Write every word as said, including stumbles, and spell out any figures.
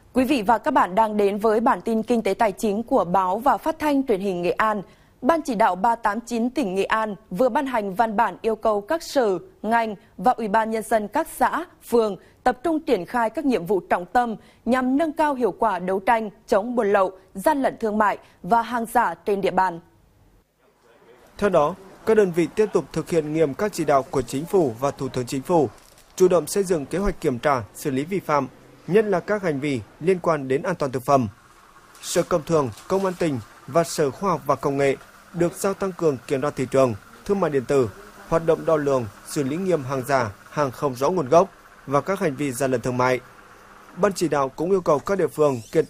Quý vị và các bạn đang đến với bản tin kinh tế tài chính của báo và phát thanh truyền hình Nghệ An. Ban chỉ đạo ba tám chín tỉnh Nghệ An vừa ban hành văn bản yêu cầu các sở, ngành và Ủy ban Nhân dân các xã, phường tập trung triển khai các nhiệm vụ trọng tâm nhằm nâng cao hiệu quả đấu tranh chống buôn lậu, gian lận thương mại và hàng giả trên địa bàn. Theo đó, các đơn vị tiếp tục thực hiện nghiêm các chỉ đạo của Chính phủ và Thủ tướng Chính phủ, chủ động xây dựng kế hoạch kiểm tra, xử lý vi phạm, nhất là các hành vi liên quan đến an toàn thực phẩm. Sở Công Thương, Công an tỉnh và Sở Khoa học và Công nghệ được giao tăng cường kiểm tra thị trường, thương mại điện tử, hoạt động đo lường, xử lý nghiêm hàng giả, hàng không rõ nguồn gốc và các hành vi gian lận thương mại. Ban chỉ đạo cũng yêu cầu các địa phương kiên